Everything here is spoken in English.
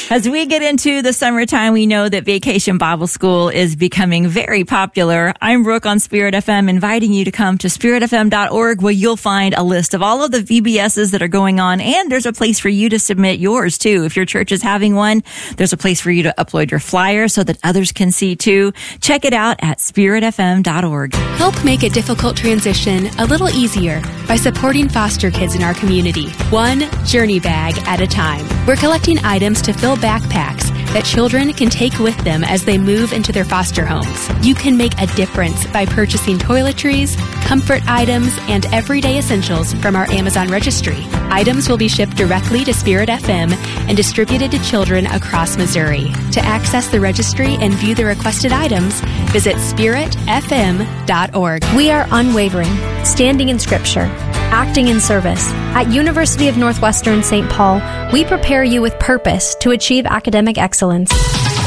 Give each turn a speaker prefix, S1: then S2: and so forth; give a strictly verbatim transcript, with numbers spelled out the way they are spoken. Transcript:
S1: As we get into the summertime, we know that Vacation Bible School is becoming very popular. I'm Brooke on Spirit F M, inviting you to come to spirit f m dot org, where you'll find a list of all of the V B S's that are going on, and there's a place for you to submit yours too. If your church is having one, there's a place for you to upload your flyer so that others can see too. Check it out at spirit f m dot org.
S2: Help make a difficult transition a little easier by supporting foster kids in our community, one journey bag at a time. We're collecting items to fill backpacks that children can take with them as they move into their foster homes. You can make a difference by purchasing toiletries, comfort items, and everyday essentials from our Amazon registry. Items will be shipped directly to Spirit F M and distributed to children across Missouri. To access the registry and view the requested items, visit spirit f m dot org.
S3: We are unwavering, standing in Scripture, acting in service. At University of Northwestern Saint Paul, we prepare you with purpose to achieve academic excellence.